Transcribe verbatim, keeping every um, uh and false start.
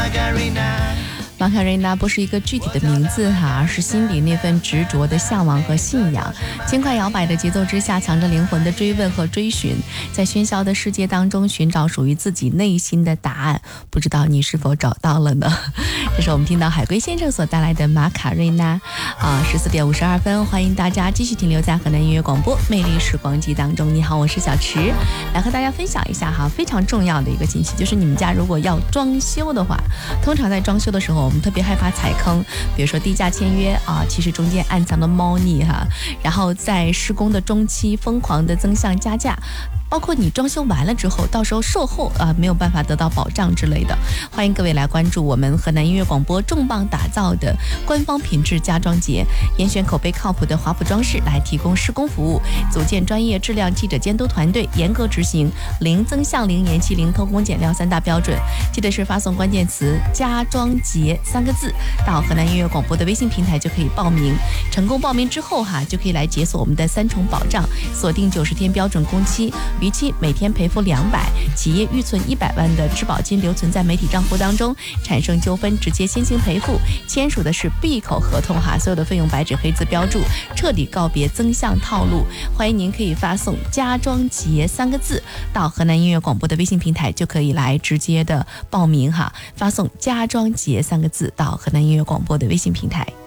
玛卡瑞娜不是一个具体的名字哈，而是心里那份执着的向往和信仰。轻快摇摆的节奏之下，藏着灵魂的追问和追寻，在喧嚣的世界当中寻找属于自己内心的答案。不知道你是否找到了呢？这是我们听到海龟先生所带来的玛卡瑞娜啊，十四点五十二分，欢迎大家继续停留在河南音乐广播魅力时光机当中。你好，我是小池，来和大家分享一下哈，非常重要的一个信息，就是你们家如果要装修的话，通常在装修的时候，我们特别害怕踩坑，比如说低价签约啊，其实中间暗藏的猫腻哈，然后在施工的中期疯狂的增项加价，包括你装修完了之后，到时候售后啊没有办法得到保障之类的。欢迎各位来关注我们河南音乐广播重磅打造的官方品质家装节，严选口碑靠谱的华普装饰来提供施工服务，组建专业质量记者监督团队，严格执行零增项、零延期、零偷工减料三大标准。记得是发送关键词家装节三个字到河南音乐广播的微信平台就可以报名。成功报名之后哈，就可以来解锁我们的三重保障，锁定九十天标准工期，逾期每天赔付两百，企业预存一百万的质保金留存在媒体账户当中，产生纠纷直接先行赔付，签署的是闭口合同哈，所有的费用白纸黑字标注，彻底告别增项套路。欢迎您可以发送家装节三个字到河南音乐广播的微信平台，就可以来直接的报名哈，发送家装节三个字到河南音乐广播的微信平台。